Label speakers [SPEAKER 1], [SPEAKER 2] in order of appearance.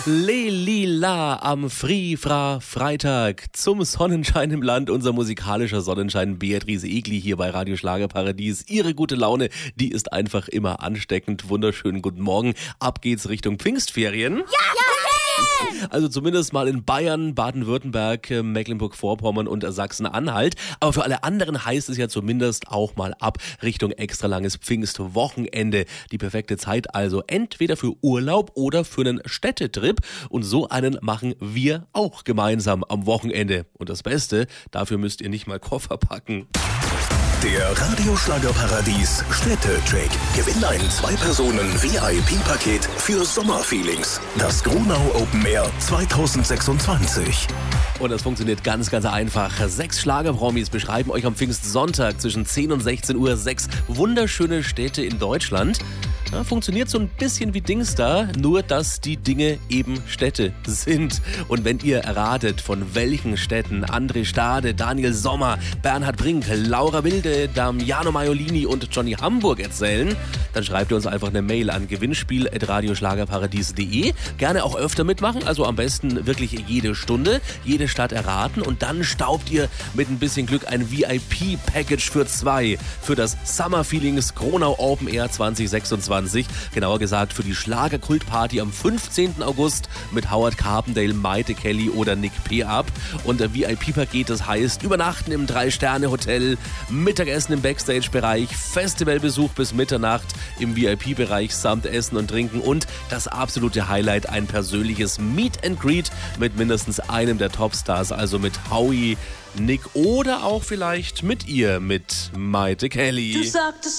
[SPEAKER 1] Lelila am Freitag zum Sonnenschein im Land. Unser musikalischer Sonnenschein Beatrice Egli hier bei Radio Schlagerparadies. Ihre gute Laune, die ist einfach immer ansteckend. Wunderschönen guten Morgen. Ab geht's Richtung Pfingstferien.
[SPEAKER 2] Ja!
[SPEAKER 1] Also zumindest mal in Bayern, Baden-Württemberg, Mecklenburg-Vorpommern und Sachsen-Anhalt. Aber für alle anderen heißt es ja zumindest auch mal ab Richtung extra langes Pfingstwochenende. Die perfekte Zeit also entweder für Urlaub oder für einen Städtetrip. Und so einen machen wir auch gemeinsam am Wochenende. Und das Beste, dafür müsst ihr nicht mal Koffer packen.
[SPEAKER 3] Der Radio Schlagerparadies Städtecheck. Gewinn ein 2-Personen-VIP-Paket für Sommerfeelings. Das Gronau Open Air 2026.
[SPEAKER 1] Und das funktioniert ganz, ganz einfach. 6 Schlagerpromis beschreiben euch am Pfingstsonntag zwischen 10 und 16 Uhr 6 wunderschöne Städte in Deutschland. Ja, funktioniert so ein bisschen wie Dingsda, nur dass die Dinge eben Städte sind. Und wenn ihr erratet, von welchen Städten André Stade, Daniel Sommer, Bernhard Brink, Laura Wilde, Damiano Maiolini und Johnny Hamburg erzählen, dann schreibt ihr uns einfach eine Mail an gewinnspiel@radioschlagerparadies.de. Gerne auch öfter mitmachen, also am besten wirklich jede Stunde, jede Stadt erraten und dann staubt ihr mit ein bisschen Glück ein VIP-Package für 2 für das Summer Feelings Gronau Open Air 2026. Genauer gesagt für die Schlagerkultparty am 15. August mit Howard Carpendale, Maite Kelly oder Nick P. ab. Und der VIP-Paket, das heißt Übernachten im 3-Sterne-Hotel, Mittagessen im Backstage-Bereich, Festivalbesuch bis Mitternacht im VIP-Bereich samt Essen und Trinken und das absolute Highlight, ein persönliches Meet and Greet mit mindestens einem der Topstars, also mit Howie, Nick oder auch vielleicht mit ihr, mit Maite Kelly.
[SPEAKER 2] Du sagtest